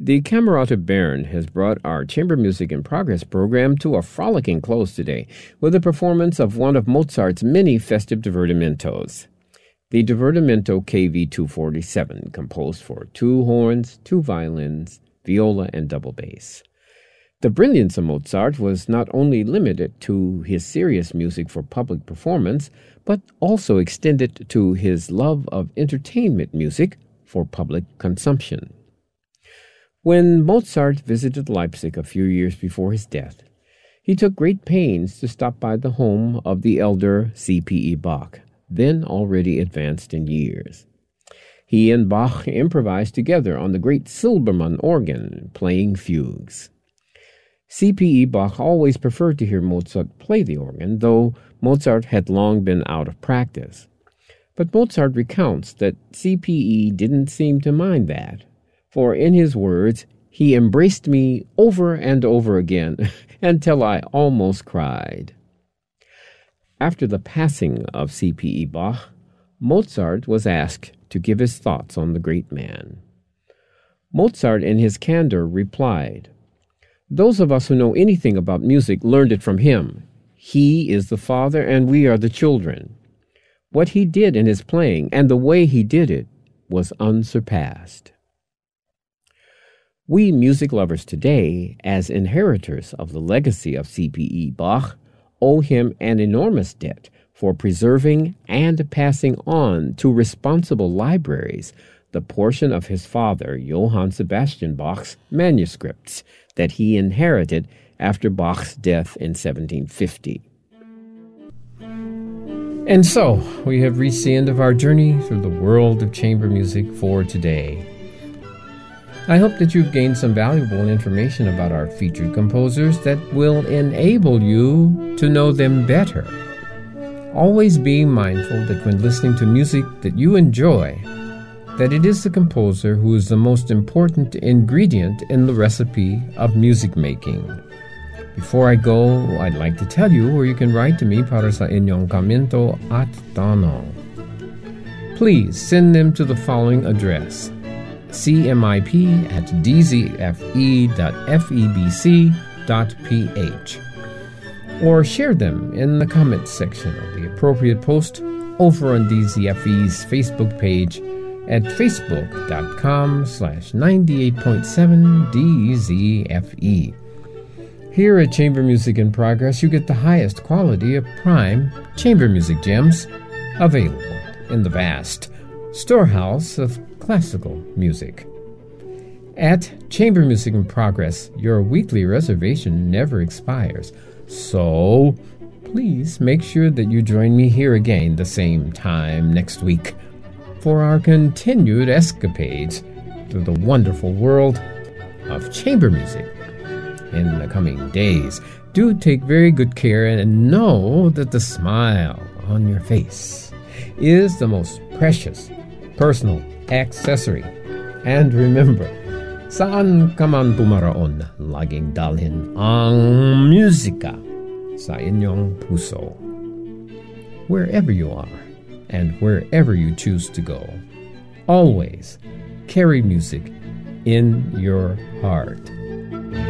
The Camerata Bern has brought our Chamber Music in Progress program to a frolicking close today with a performance of one of Mozart's many festive divertimentos. The Divertimento KV-247, composed for 2 horns, 2 violins, viola, and double bass. The brilliance of Mozart was not only limited to his serious music for public performance, but also extended to his love of entertainment music for public consumption. When Mozart visited Leipzig a few years before his death, he took great pains to stop by the home of the elder C.P.E. Bach, then already advanced in years. He and Bach improvised together on the great Silbermann organ, playing fugues. C.P.E. Bach always preferred to hear Mozart play the organ, though Mozart had long been out of practice. But Mozart recounts that C.P.E. didn't seem to mind that. For in his words, he embraced me over and over again until I almost cried. After the passing of C.P.E. Bach, Mozart was asked to give his thoughts on the great man. Mozart, in his candor, replied, "Those of us who know anything about music learned it from him. He is the father and we are the children. What he did in his playing and the way he did it was unsurpassed." We music lovers today, as inheritors of the legacy of C.P.E. Bach, owe him an enormous debt for preserving and passing on to responsible libraries the portion of his father, Johann Sebastian Bach's manuscripts that he inherited after Bach's death in 1750. And so, we have reached the end of our journey through the world of chamber music for today. I hope that you've gained some valuable information about our featured composers that will enable you to know them better. Always being mindful that when listening to music that you enjoy, that it is the composer who is the most important ingredient in the recipe of music making. Before I go, I'd like to tell you where you can write to me para sa inyong komento at tanong. Please send them to the following address: cmip@dzfe.febc.ph, or share them in the comments section of the appropriate post over on DZFE's Facebook page at facebook.com/98.7DZFE. Here at Chamber Music in Progress, you get the highest quality of prime chamber music gems available in the vast storehouse of classical music. At Chamber Music in Progress, your weekly reservation never expires, so please make sure that you join me here again the same time next week for our continued escapades through the wonderful world of chamber music. In the coming days, do take very good care and know that the smile on your face is the most precious personal accessory. And remember, saan ka man pumaraon, laging dalhin ang musika sa inyong puso. Wherever you are and wherever you choose to go, always carry music in your heart.